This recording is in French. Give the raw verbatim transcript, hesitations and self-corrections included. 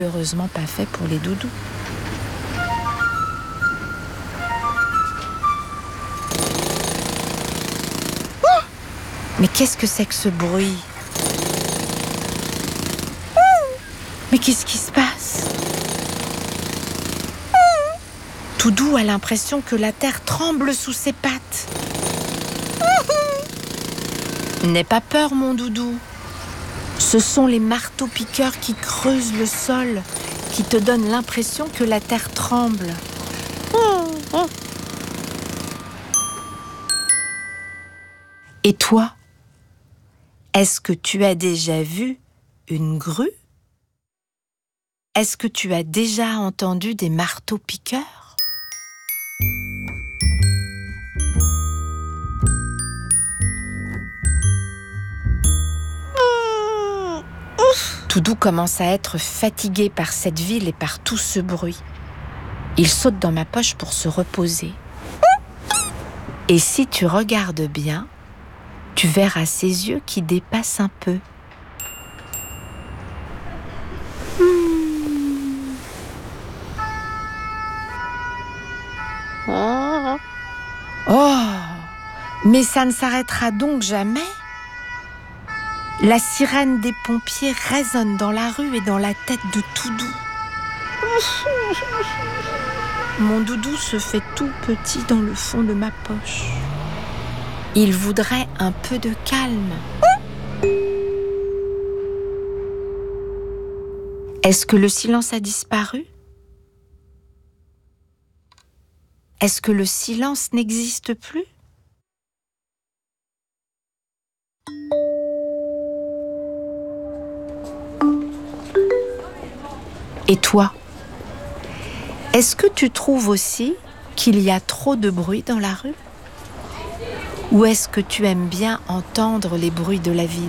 Heureusement pas fait pour les doudous. Oh! Mais qu'est-ce que c'est que ce bruit? Mais qu'est-ce qui se passe? Doudou a l'impression que la terre tremble sous ses pattes. N'aie pas peur, mon doudou. Ce sont les marteaux-piqueurs qui creusent le sol, qui te donnent l'impression que la terre tremble. Et toi, est-ce que tu as déjà vu une grue? Est-ce que tu as déjà entendu des marteaux-piqueurs? Doudou commence à être fatigué par cette ville et par tout ce bruit. Il saute dans ma poche pour se reposer. Et si tu regardes bien, tu verras ses yeux qui dépassent un peu. Oh, mais ça ne s'arrêtera donc jamais. La sirène des pompiers résonne dans la rue et dans la tête de Doudou. Mon doudou se fait tout petit dans le fond de ma poche. Il voudrait un peu de calme. Est-ce que le silence a disparu? Est-ce que le silence n'existe plus? Et toi, est-ce que tu trouves aussi qu'il y a trop de bruit dans la rue? Ou est-ce que tu aimes bien entendre les bruits de la ville ?